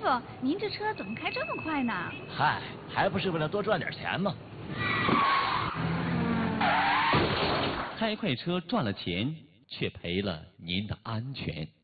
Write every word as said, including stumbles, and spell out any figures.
傅，您这车怎么开这么快呢？ 嗨，还不是为了多赚点钱吗？ 开快车赚了钱，却赔了您的安全。